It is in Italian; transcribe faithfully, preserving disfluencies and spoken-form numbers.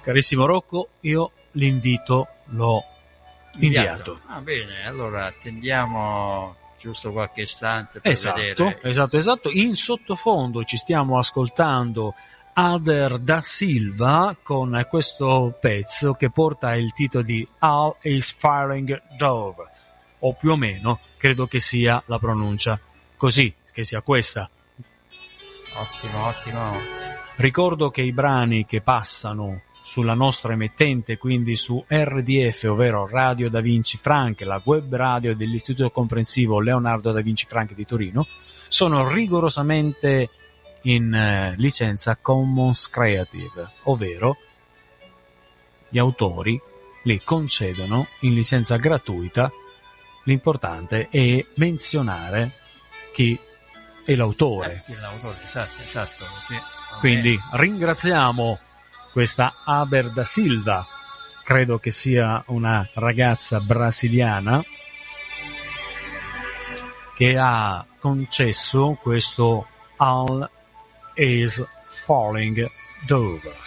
Carissimo Rocco, io l'invito l'ho inviato. inviato. Ah, bene, allora attendiamo giusto qualche istante per esatto, vedere. Esatto, esatto. In sottofondo ci stiamo ascoltando Ader da Silva con questo pezzo che porta il titolo di All is Firing Dove, o più o meno credo che sia la pronuncia così, che sia questa. Ottimo, ottimo. Ricordo che i brani che passano sulla nostra emittente, quindi su R D F, ovvero Radio Da Vinci Franche, la web radio dell'Istituto Comprensivo Leonardo Da Vinci Franche di Torino, sono rigorosamente in eh, licenza Commons Creative, ovvero gli autori li concedono in licenza gratuita. L'importante è menzionare chi è l'autore. Eh, l'autore, esatto, esatto. Sì. Quindi ringraziamo questa Ader da Silva, credo che sia una ragazza brasiliana, che ha concesso questo All is Falling Dove.